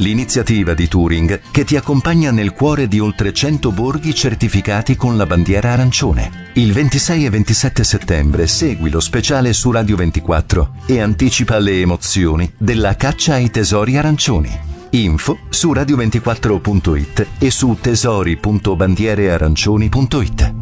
l'iniziativa di Touring che ti accompagna nel cuore di oltre 100 borghi certificati con la bandiera arancione. Il 26 e 27 settembre segui lo speciale su Radio 24 e anticipa le emozioni della caccia ai tesori arancioni. Info su radio24.it e su tesori.bandierearancioni.it.